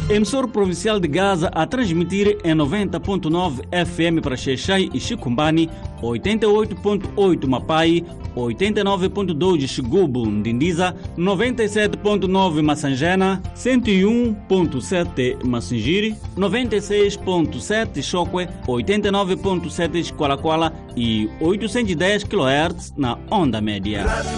Emissor provincial de Gaza a transmitir em 90.9 FM para Xai e Chicumbani, 88.8 Mapai, 89.2 Xigubu, Ndindiza, 97.9 Massangena, 101.7 Massingiri, 96.7 Chokwe, 89.7 Kwalakwala e 810 kHz na onda média.